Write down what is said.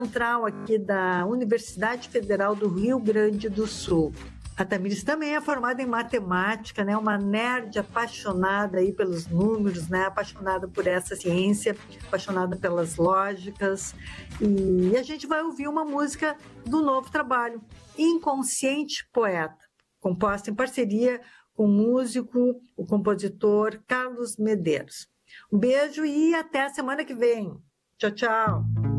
Central aqui da Universidade Federal do Rio Grande do Sul. A Tamires também é formada em matemática, né? Uma nerd apaixonada aí pelos números, né? Apaixonada por essa ciência, apaixonada pelas lógicas. E a gente vai ouvir uma música do novo trabalho, Inconsciente Poeta, composta em parceria com o músico, o compositor Carlos Medeiros. Um beijo e até a semana que vem. Tchau, tchau.